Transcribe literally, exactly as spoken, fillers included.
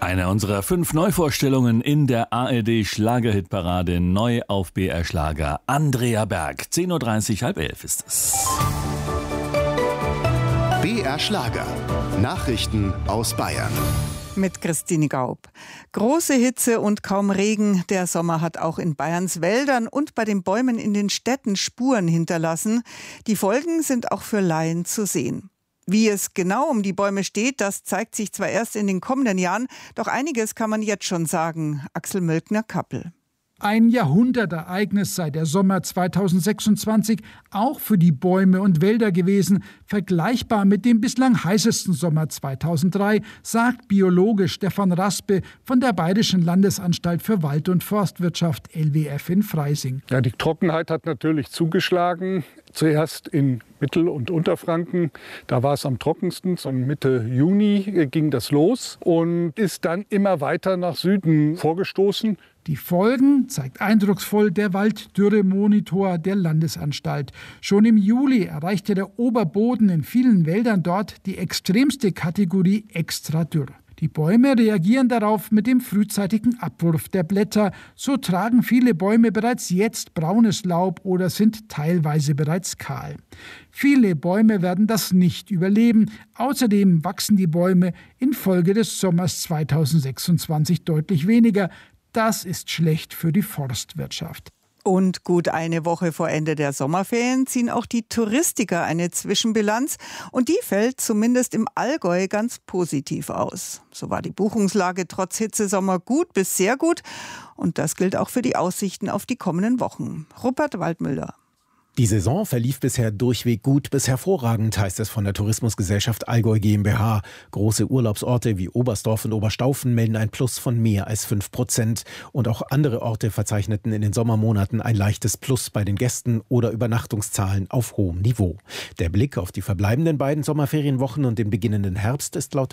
Eine unserer fünf Neuvorstellungen in der A R D-Schlagerhitparade, neu auf B R Schlager. Andrea Berg, zehn Uhr dreißig, halb elf ist es. B R Schlager. Nachrichten aus Bayern. Mit Christine Gaub. Große Hitze und kaum Regen. Der Sommer hat auch in Bayerns Wäldern und bei den Bäumen in den Städten Spuren hinterlassen. Die Folgen sind auch für Laien zu sehen. Wie es genau um die Bäume steht, das zeigt sich zwar erst in den kommenden Jahren, doch einiges kann man jetzt schon sagen. Axel Mölkner-Kappel. Ein Jahrhundertereignis sei der Sommer zweitausendsechsundzwanzig auch für die Bäume und Wälder gewesen, vergleichbar mit dem bislang heißesten Sommer zweitausenddrei, sagt Biologe Stefan Raspe von der Bayerischen Landesanstalt für Wald- und Forstwirtschaft L W F in Freising. Ja, die Trockenheit hat natürlich zugeschlagen. Zuerst in Mittel- und Unterfranken, da war es am trockensten, so Mitte Juni ging das los und ist dann immer weiter nach Süden vorgestoßen. Die Folgen zeigt eindrucksvoll der Walddürremonitor der Landesanstalt. Schon im Juli erreichte der Oberboden in vielen Wäldern dort die extremste Kategorie extra dürr. Die Bäume reagieren darauf mit dem frühzeitigen Abwurf der Blätter. So tragen viele Bäume bereits jetzt braunes Laub oder sind teilweise bereits kahl. Viele Bäume werden das nicht überleben. Außerdem wachsen die Bäume infolge des Sommers zweitausendsechsundzwanzig deutlich weniger. Das ist schlecht für die Forstwirtschaft. Und gut eine Woche vor Ende der Sommerferien ziehen auch die Touristiker eine Zwischenbilanz. Und die fällt zumindest im Allgäu ganz positiv aus. So war die Buchungslage trotz Hitzesommer gut bis sehr gut. Und das gilt auch für die Aussichten auf die kommenden Wochen. Rupert Waldmüller. Die Saison verlief bisher durchweg gut bis hervorragend, heißt es von der Tourismusgesellschaft Allgäu GmbH. Große Urlaubsorte wie Oberstdorf und Oberstaufen melden ein Plus von mehr als fünf Prozent. Und auch andere Orte verzeichneten in den Sommermonaten ein leichtes Plus bei den Gästen oder Übernachtungszahlen auf hohem Niveau. Der Blick auf die verbleibenden beiden Sommerferienwochen und den beginnenden Herbst ist laut der